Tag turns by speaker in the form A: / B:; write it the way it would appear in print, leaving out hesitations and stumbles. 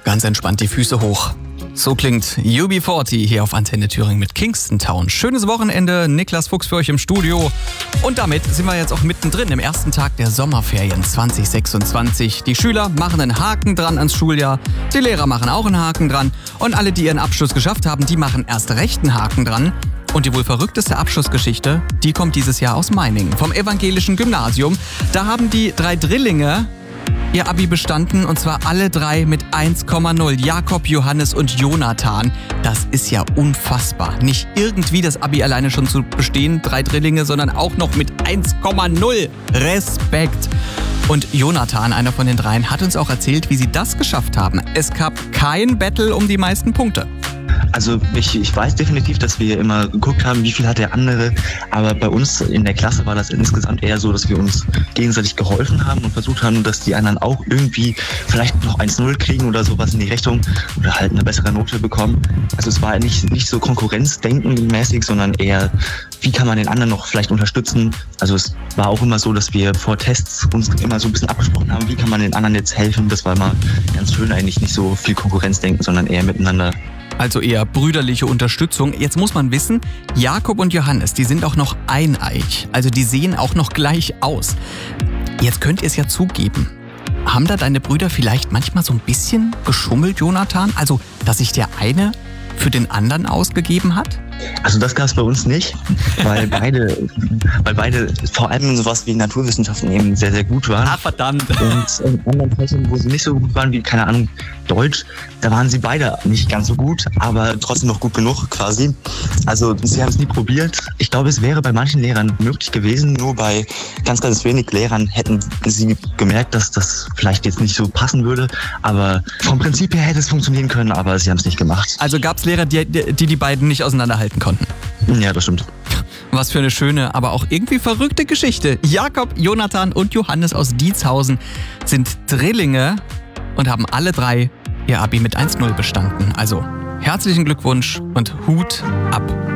A: Ganz entspannt die Füße hoch. So klingt UB40 hier auf Antenne Thüringen mit Kingston Town. Schönes Wochenende, Niklas Fuchs für euch im Studio. Und damit sind wir jetzt auch mittendrin im ersten Tag der Sommerferien 2026. Die Schüler machen einen Haken dran ans Schuljahr, die Lehrer machen auch einen Haken dran und alle, die ihren Abschluss geschafft haben, die machen erst recht einen Haken dran. Und die wohl verrückteste Abschlussgeschichte, die kommt dieses Jahr aus Meiningen, vom evangelischen Gymnasium. Da haben die 3 Drillinge ihr Abi bestanden, und zwar alle 3 mit 1,0. Jakob, Johannes und Jonathan. Das ist ja unfassbar. Nicht irgendwie das Abi alleine schon zu bestehen, 3 Drillinge, sondern auch noch mit 1,0. Respekt. Und Jonathan, einer von den 3, hat uns auch erzählt, wie sie das geschafft haben. Es gab kein Battle um die meisten Punkte.
B: Also ich weiß definitiv, dass wir immer geguckt haben, wie viel hat der andere, aber bei uns in der Klasse war das insgesamt eher so, dass wir uns gegenseitig geholfen haben und versucht haben, dass die anderen auch irgendwie vielleicht noch 1-0 kriegen oder sowas in die Richtung oder halt eine bessere Note bekommen. Also es war nicht so konkurrenzdenkenmäßig, sondern eher, wie kann man den anderen noch vielleicht unterstützen. Also es war auch immer so, dass wir vor Tests uns immer so ein bisschen abgesprochen haben, wie kann man den anderen jetzt helfen. Das war immer ganz schön, eigentlich nicht so viel Konkurrenzdenken, sondern eher miteinander.
A: Also eher brüderliche Unterstützung. Jetzt muss man wissen, Jakob und Johannes, die sind auch noch eineich. Also die sehen auch noch gleich aus. Jetzt könnt ihr es ja zugeben. Haben da deine Brüder vielleicht manchmal so ein bisschen geschummelt, Jonathan? Also, dass sich der eine für den anderen ausgegeben hat?
B: Also das gab es bei uns nicht, weil beide vor allem in sowas wie Naturwissenschaften eben sehr, sehr gut waren.
A: Ah, verdammt.
B: Und in anderen Fächern, wo sie nicht so gut waren, wie, keine Ahnung, Deutsch, da waren sie beide nicht ganz so gut, aber trotzdem noch gut genug quasi. Also sie haben es nie probiert. Ich glaube, es wäre bei manchen Lehrern möglich gewesen, nur bei ganz, ganz wenig Lehrern hätten sie gemerkt, dass das vielleicht jetzt nicht so passen würde. Aber vom Prinzip her hätte es funktionieren können, aber sie haben es nicht gemacht.
A: Also gab es Lehrer, die beiden nicht auseinanderhalten konnten?
B: Ja, das stimmt.
A: Was für eine schöne, aber auch irgendwie verrückte Geschichte. Jakob, Jonathan und Johannes aus Dietshausen sind Drillinge und haben alle 3 ihr Abi mit 1,0 bestanden. Also herzlichen Glückwunsch und Hut ab.